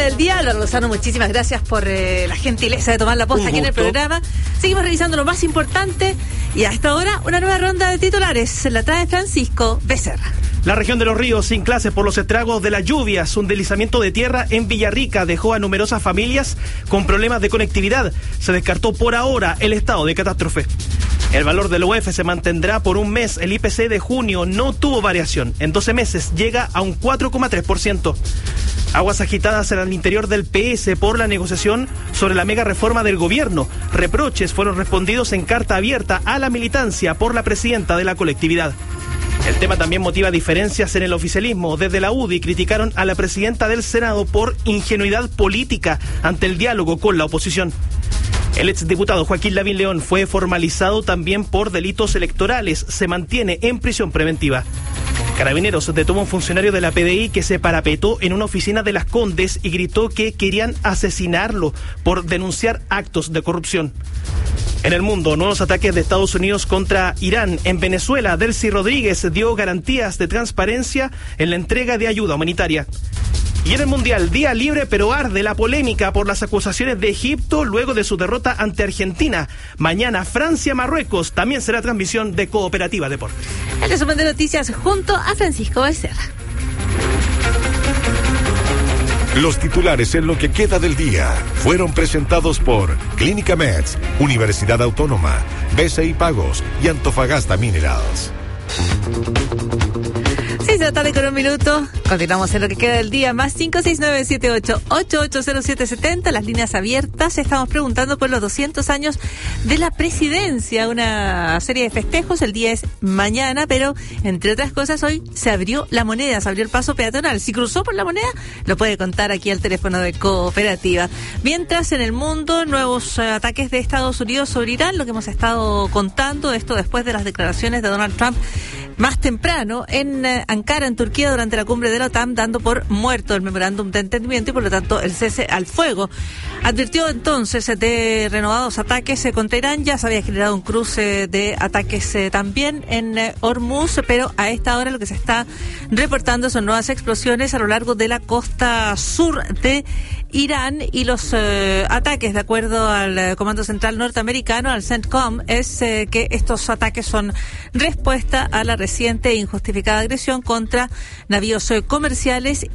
queda del día. Álvaro Lozano, muchísimas gracias por la gentileza de tomar la posta aquí en el programa. Seguimos revisando lo más importante y a esta hora una nueva ronda de titulares. La trae Francisco Becerra. La región de Los Ríos sin clases por los estragos de las lluvias. Un deslizamiento de tierra en Villarrica dejó a numerosas familias con problemas de conectividad. Se descartó por ahora el estado de catástrofe. El valor del UF se mantendrá por un mes. El IPC de junio no tuvo variación. En 12 meses llega a un 4,3%. Aguas agitadas en el interior del PS por la negociación sobre la mega reforma del gobierno. Reproches fueron respondidos en carta abierta a la militancia por la presidenta de la colectividad. El tema también motiva diferencias en el oficialismo. Desde la UDI criticaron a la presidenta del Senado por ingenuidad política ante el diálogo con la oposición. El exdiputado Joaquín Lavín León fue formalizado también por delitos electorales. Se mantiene en prisión preventiva. Carabineros detuvo a un funcionario de la PDI que se parapetó en una oficina de Las Condes y gritó que querían asesinarlo por denunciar actos de corrupción. En el mundo, nuevos ataques de Estados Unidos contra Irán. En Venezuela, Delcy Rodríguez dio garantías de transparencia en la entrega de ayuda humanitaria. Y en el Mundial, día libre pero arde la polémica por las acusaciones de Egipto luego de su derrota ante Argentina. Mañana, Francia-Marruecos, también será transmisión de Cooperativa Deportes. El resumen de noticias junto a Francisco Becerra. Los titulares en lo que queda del día fueron presentados por Clínica Meds, Universidad Autónoma, BCI Pagos y Antofagasta Minerals. 6 de la tarde con un minuto. Continuamos en lo que queda del día. Más 56978880770. Las líneas abiertas. Estamos preguntando por los 200 años de la presidencia. Una serie de festejos. El día es mañana, pero entre otras cosas hoy se abrió la Moneda, se abrió el paso peatonal. Si cruzó por la Moneda, lo puede contar aquí al teléfono de Cooperativa. Mientras en el mundo, nuevos ataques de Estados Unidos sobre Irán, lo que hemos estado contando, esto después de las declaraciones de Donald Trump más temprano en Ankara, en Turquía, durante la cumbre de la OTAN, dando por muerto el memorándum de entendimiento y por lo tanto el cese al fuego. Advirtió entonces de renovados ataques contra Irán. Ya se había generado un cruce de ataques también en Hormuz, pero a esta hora lo que se está reportando son nuevas explosiones a lo largo de la costa sur de Irán y los ataques, de acuerdo al Comando Central norteamericano, al CENTCOM, es que estos ataques son respuesta a la reciente e injustificada agresión contra navíos comerciales